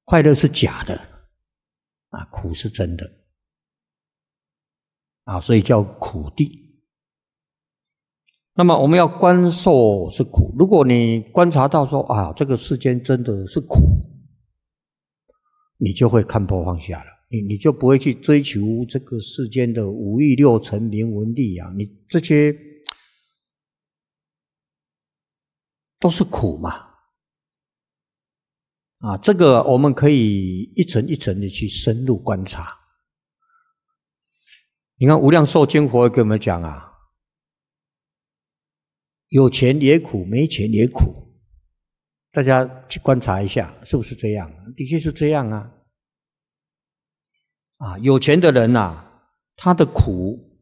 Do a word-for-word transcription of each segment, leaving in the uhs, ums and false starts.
快乐是假的啊，苦是真的啊，所以叫苦地。那么我们要观受是苦，如果你观察到说啊，这个世间真的是苦，你就会看破放下了，你你就不会去追求这个世间的五欲六尘名闻利养，你这些都是苦嘛。啊，这个我们可以一层一层的去深入观察。你看无量寿经佛给我们讲啊，有钱也苦，没钱也苦，大家去观察一下，是不是这样？的确是这样啊。啊，有钱的人啊，他的苦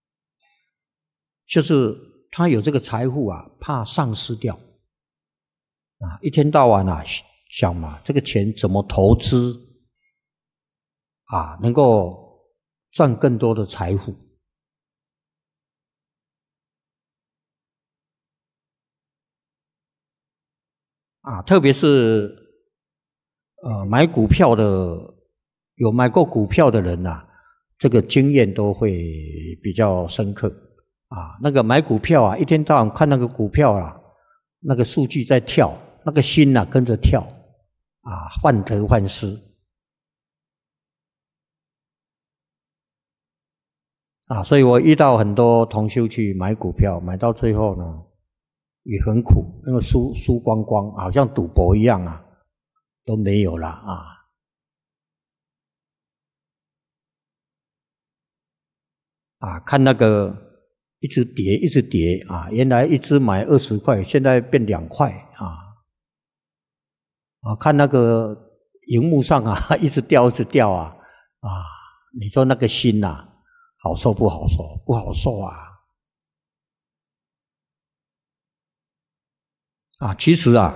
就是他有这个财富啊，怕丧失掉啊，一天到晚啊想嘛，这个钱怎么投资啊，能够赚更多的财富。啊，特别是呃买股票的，有买过股票的人啊，这个经验都会比较深刻啊。那个买股票啊，一天到晚看那个股票啊，那个数据在跳，那个心啊跟着跳啊，患得患失啊。所以我遇到很多同修去买股票，买到最后呢，也很苦，因为输输光光，好像赌博一样啊，都没有了啊。啊，看那个一直跌，一直跌啊，原来一只买二十块，现在变两块啊。啊，看那个荧幕上啊，一直掉，一直掉啊啊！你说那个心呐、啊，好受不好受？不好受啊！啊，其实啊，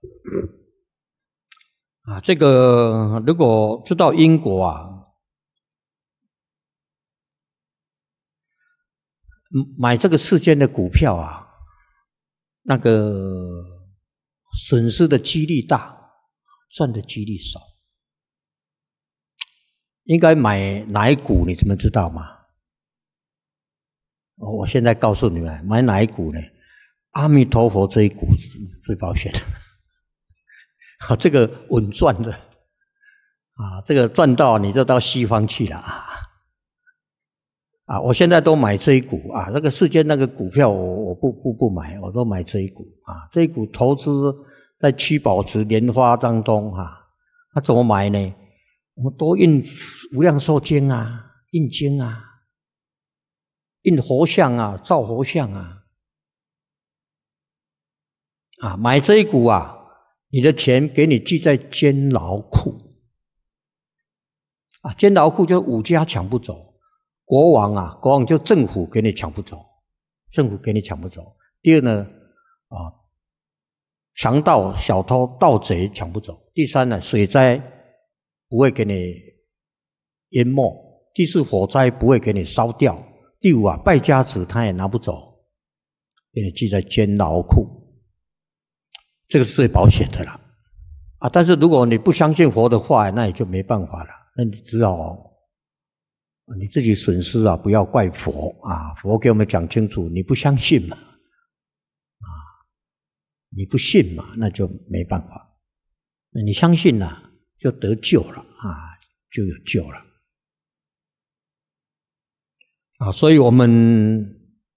啊，这个如果知道因果啊，买这个世间的股票啊，那个损失的几率大，赚的几率少。应该买哪一股？你怎么知道吗？我现在告诉你们，买哪一股呢？阿弥陀佛这一股是最保险的，啊，这个稳赚的，啊，这个赚到你就到西方去了啊！啊，我现在都买这一股啊，那个世间那个股票我我不不不买，我都买这一股啊，这一股投资在七宝池莲花当中哈、啊，那、啊、怎么买呢？我们多印无量寿经啊，印经啊，印佛像啊，造佛像啊。啊，买这一股啊，你的钱给你记在监牢库啊，监牢库就五家抢不走，国王啊，国王就政府给你抢不走，政府给你抢不走。第二呢，啊，强盗、小偷、盗贼抢不走。第三呢，水灾不会给你淹没。第四，火灾不会给你烧掉。第五啊，败家子他也拿不走，给你记在监牢库。这个是最保险的啦，啊！但是如果你不相信佛的话，那也就没办法了，那你只好你自己损失啊，不要怪佛啊！佛给我们讲清楚，你不相信嘛，啊，你不信嘛，那就没办法。那你相信了、啊，就得救了啊，就有救了啊！所以我们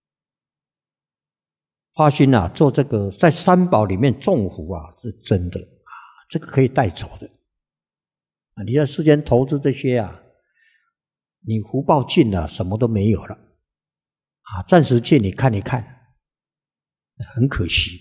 发心啊，做这个在三宝里面种福啊，是真的啊，这个可以带走的啊。你在世间投资这些啊，你福报尽了，什么都没有了啊。暂时借你看一看，很可惜，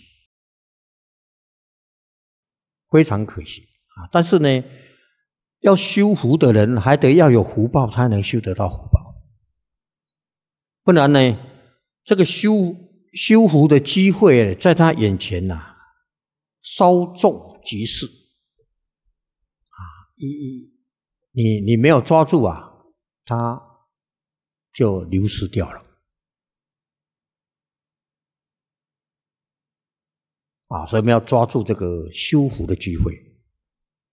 非常可惜啊。但是呢，要修福的人还得要有福报，才能修得到福报，不然呢，这个修。修福的机会在他眼前呐、啊，稍纵即逝啊！你你你没有抓住啊，他就流失掉了啊！所以我们要抓住这个修福的机会。